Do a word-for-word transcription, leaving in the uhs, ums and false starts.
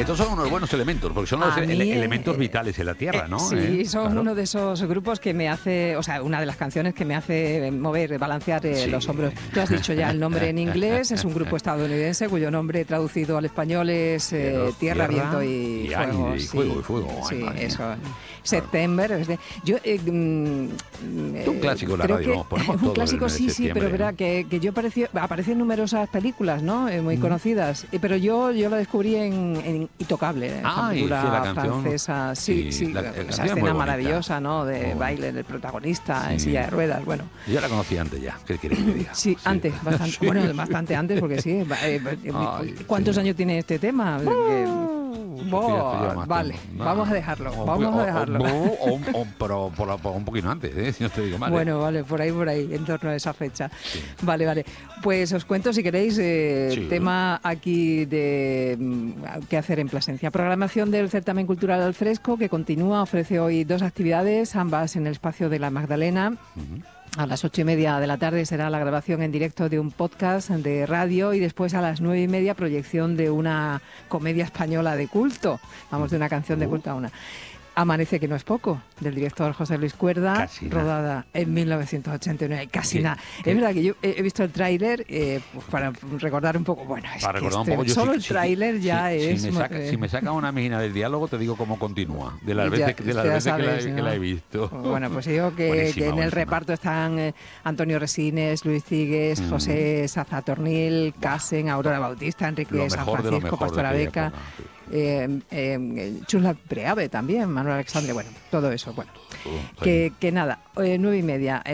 Estos son unos buenos elementos, porque son los A ele- mí, elementos eh, vitales en la Tierra, ¿no? Sí, Eh, son claro. uno de esos grupos que me hace, o sea, una de las canciones que me hace mover, balancear eh, Sí. los hombros. Tú has dicho ya el nombre en inglés, es un grupo estadounidense cuyo nombre traducido al español es eh, Tierra, Tierra, tierra Viento y, y Fuego. aire, y sí. fuego, y fuego. Ay, Sí, madre mía. eso. September. es de- yo, eh, mm, Es un clásico en la creo radio, que- ponemos un todo clásico, el mes de sí, sí, pero septiembre. verá que, que yo apareció, aparece en numerosas películas, ¿no? Eh, muy conocidas. Eh, pero yo, yo la descubrí en, en Intocable, esa Ay, sí, película la canción. francesa. Sí, Sí, sí, la- la canción esa es muy escena bonita. maravillosa, ¿no? Muy De bonita. baile del protagonista en Sí. silla de ruedas, bueno. Yo la conocí antes ya, ¿qué quieres que te diga? Sí, antes, bastante, Sí. bueno, bastante antes, porque sí. va- eh, eh, Ay, ¿Cuántos sí. años tiene este tema? Que- Sofía, Bo, esto ya más vale, tiempo. No. vamos a dejarlo, O- vamos o- a dejarlo. O, o, o- pero por, por un poquito antes, ¿eh? Si no te digo mal. ¿eh? Bueno, vale, por ahí, por ahí, en torno a esa fecha. Vale, vale. Pues os cuento, si queréis, eh, Sí. tema aquí de mm, qué hacer en Plasencia. Programación del Certamen Cultural al Fresco, que continúa, ofrece hoy dos actividades, ambas en el espacio de la Magdalena. Ujú. A las ocho y media de la tarde será la grabación en directo de un podcast de radio y después a las nueve y media proyección de una comedia española de culto. Vamos, de una canción de culto a una. Amanece, que no es poco, del director José Luis Cuerda, Casi nada. rodada en mil novecientos ochenta y nueve. Casi ¿Qué? nada. ¿Qué? Es verdad que yo he he visto el tráiler eh, pues para recordar un poco. Bueno, es Para que recordar un este- poco, yo solo sí- el sí- tráiler ya sí- es... Si me, saca, eh, si me saca una mijina del diálogo, te digo cómo continúa. De las Ya, veces, de las ya veces que, la, sabes, que ¿no? la he visto. Bueno, pues digo que, Buenísima, que en el buenísima. reparto están eh, Antonio Resines, Luis Cigues, Mm. José Sazatornil, Casen, Aurora Bautista, Enrique Lo San mejor de lo Francisco, mejor Pastora de aquella Beca, época, sí. eh, eh, Chusla Preave también, Manuel Alexandre, bueno, todo eso. Bueno, Uh, que, que nada, eh, nueve y media.